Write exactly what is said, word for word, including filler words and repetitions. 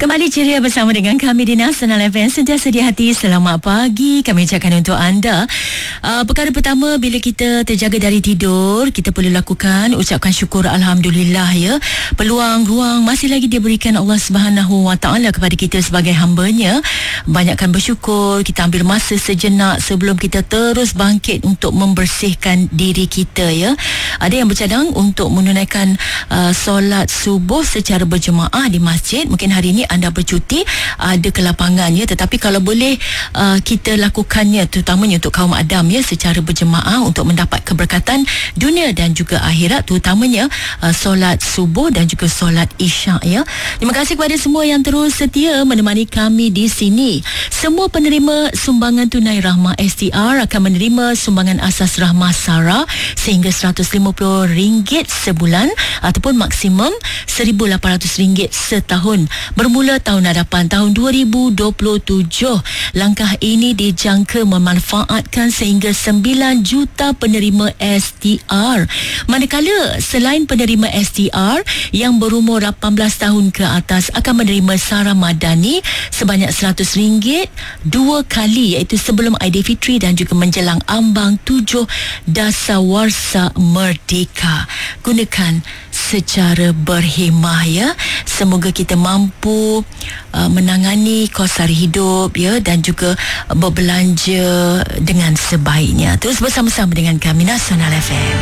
Kembali ceria bersama dengan kami di Nasional F M. Sentiasa di hati, selamat pagi kami ucapkan untuk anda. uh, Perkara pertama, bila kita terjaga dari tidur, kita perlu lakukan ucapkan syukur Alhamdulillah ya. Peluang, ruang masih lagi diberikan Allah Subhanahu Wa Taala kepada kita sebagai hamba-Nya. Banyakkan bersyukur. Kita ambil masa sejenak sebelum kita terus bangkit untuk membersihkan diri kita ya. Ada yang bercadang untuk menunaikan uh, solat subuh secara berjemaah di masjid. Mungkin hari ini anda bercuti, ada kelapangannya, tetapi kalau boleh uh, kita lakukannya, terutamanya untuk kaum Adam ya, secara berjemaah untuk mendapat keberkatan dunia dan juga akhirat, terutamanya uh, solat subuh dan juga solat isyak ya. Terima kasih kepada semua yang terus setia menemani kami di sini. Semua penerima sumbangan tunai Rahmah S T R akan menerima sumbangan asas Rahmah Sara sehingga seratus lima puluh ringgit sebulan ataupun maksimum seribu lapan ratus ringgit setahun bermula tahun hadapan tahun dua ribu dua puluh tujuh. Langkah ini dijangka memanfaatkan sehingga sembilan juta penerima S T R. Manakala selain penerima S T R yang berumur lapan belas tahun ke atas akan menerima Sara Madani sebanyak seratus ringgit dua kali, iaitu sebelum Aidilfitri dan juga menjelang ambang tujuh Dasawarsa Merdeka. Gunakan secara berhemah ya. Semoga kita mampu uh, menangani kos sara hidup ya, dan juga berbelanja dengan sebaiknya. Terus bersama-sama dengan kami Nasional F M.